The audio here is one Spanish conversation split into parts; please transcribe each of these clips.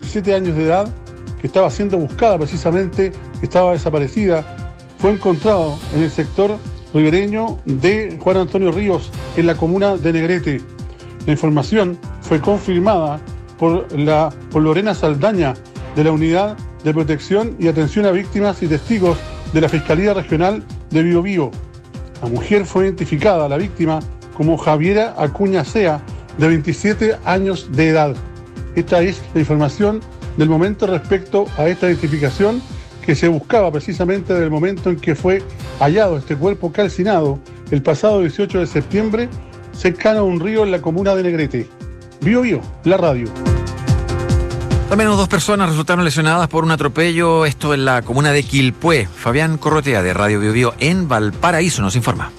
27 años de edad, que estaba siendo buscada precisamente, estaba desaparecida, fue encontrado en el sector ribereño de Juan Antonio Ríos, en la comuna de Negrete. La información fue confirmada por Lorena Saldaña, de la Unidad de Protección y Atención a Víctimas y Testigos de la Fiscalía Regional de Biobío. La mujer fue identificada, la víctima, como Javiera Acuña Sea, de 27 años de edad. Esta es la información del momento respecto a esta identificación que se buscaba precisamente desde el momento en que fue hallado este cuerpo calcinado el pasado 18 de septiembre cercano a un río en la comuna de Negrete. Biobío, la radio. Al menos 2 personas resultaron lesionadas por un atropello, esto en la comuna de Quilpué. Fabián Corrotea, de Radio Biobío en Valparaíso, nos informa.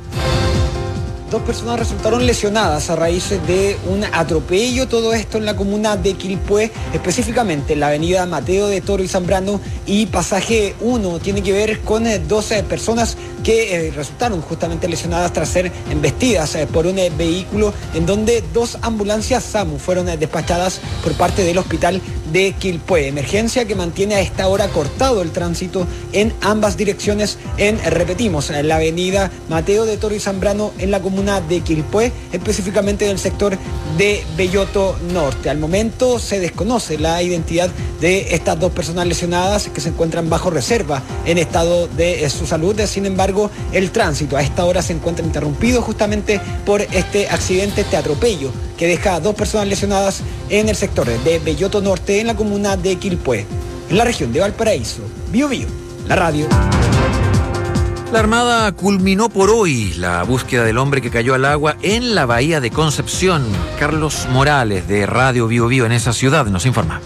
2 personas resultaron lesionadas a raíz de un atropello, todo esto en la comuna de Quilpué, específicamente en la avenida Mateo de Toro y Zambrano y pasaje 1. Tiene que ver con 12 personas que resultaron justamente lesionadas tras ser embestidas por un vehículo en donde 2 ambulancias SAMU fueron despachadas por parte del hospital de Quilpué. Emergencia que mantiene a esta hora cortado el tránsito en ambas direcciones repetimos, en la avenida Mateo de Toro y Zambrano en la comuna de Quilpué, específicamente del sector de Belloto Norte. Al momento se desconoce la identidad de estas 2 personas lesionadas que se encuentran bajo reserva en estado de su salud. Sin embargo, el tránsito a esta hora se encuentra interrumpido justamente por este accidente, este atropello que deja a 2 personas lesionadas en el sector de Belloto Norte en la comuna de Quilpué, en la región de Valparaíso. Biobío, la radio. La Armada culminó por hoy la búsqueda del hombre que cayó al agua en la bahía de Concepción. Carlos Morales, de Radio Biobío en esa ciudad, nos informa.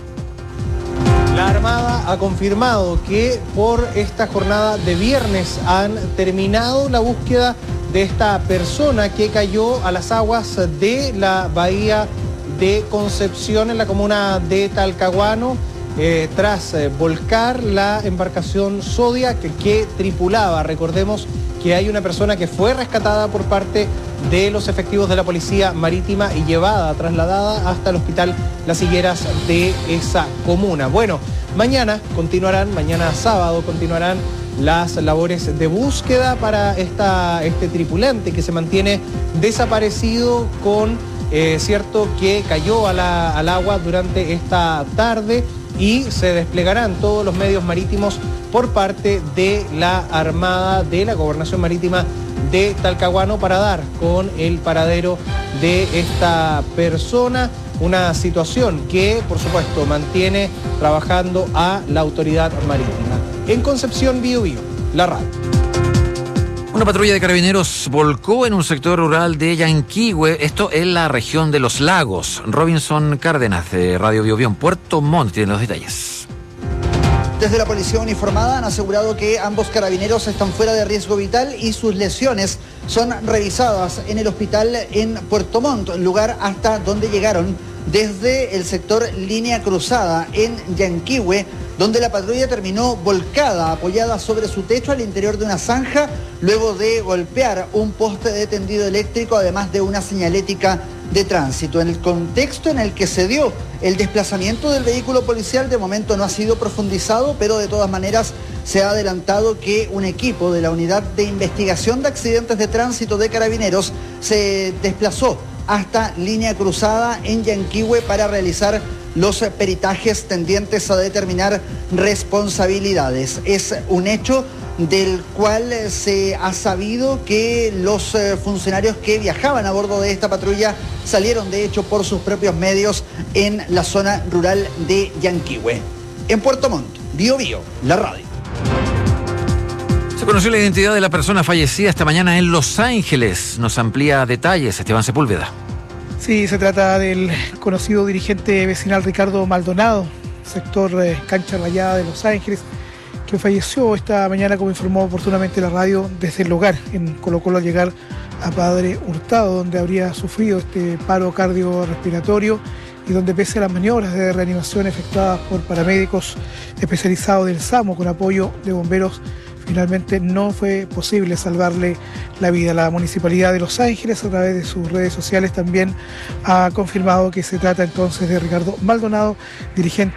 La Armada ha confirmado que por esta jornada de viernes han terminado la búsqueda de esta persona que cayó a las aguas de la bahía de Concepción en la comuna de Talcahuano. Tras volcar la embarcación Zodiac que tripulaba. Recordemos que hay una persona que fue rescatada por parte de los efectivos de la Policía Marítima y trasladada hasta el Hospital Las Higueras de esa comuna. Bueno, mañana sábado, continuarán las labores de búsqueda para este tripulante que se mantiene desaparecido cierto que cayó al agua durante esta tarde. Y se desplegarán todos los medios marítimos por parte de la Armada de la Gobernación Marítima de Talcahuano para dar con el paradero de esta persona. Una situación que, por supuesto, mantiene trabajando a la autoridad marítima. En Concepción, Biobío, la radio. Una patrulla de carabineros volcó en un sector rural de Yanquihue, esto en la región de Los Lagos. Robinson Cárdenas, de Radio Biobío en Puerto Montt, tiene los detalles. Desde la policía uniformada han asegurado que ambos carabineros están fuera de riesgo vital y sus lesiones son revisadas en el hospital en Puerto Montt, lugar hasta donde llegaron desde el sector Línea Cruzada en Yanquihue, donde la patrulla terminó volcada, apoyada sobre su techo al interior de una zanja, luego de golpear un poste de tendido eléctrico, además de una señalética de tránsito. En el contexto en el que se dio el desplazamiento del vehículo policial, de momento no ha sido profundizado, pero de todas maneras se ha adelantado que un equipo de la Unidad de Investigación de Accidentes de Tránsito de Carabineros se desplazó hasta Línea Cruzada en Yanquihue para realizar los peritajes tendientes a determinar responsabilidades. Es un hecho del cual se ha sabido que los funcionarios que viajaban a bordo de esta patrulla salieron de hecho por sus propios medios en la zona rural de Yanquihue. En Puerto Montt, Biobío, la radio. Se conoció la identidad de la persona fallecida esta mañana en Los Ángeles. Nos amplía detalles Esteban Sepúlveda. Sí, se trata del conocido dirigente vecinal Ricardo Maldonado, sector Cancha Rayada de Los Ángeles, que falleció esta mañana, como informó oportunamente la radio, desde el hogar en Colo-Colo al llegar a Padre Hurtado, donde habría sufrido este paro cardiorrespiratorio y donde, pese a las maniobras de reanimación efectuadas por paramédicos especializados del SAMU con apoyo de bomberos, finalmente no fue posible salvarle la vida. La Municipalidad de Los Ángeles, a través de sus redes sociales, también ha confirmado que se trata entonces de Ricardo Maldonado, dirigente